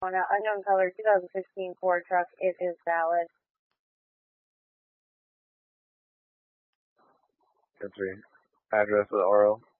On an unknown color 2016 Ford truck, it is valid. 10-3. Address of the RO.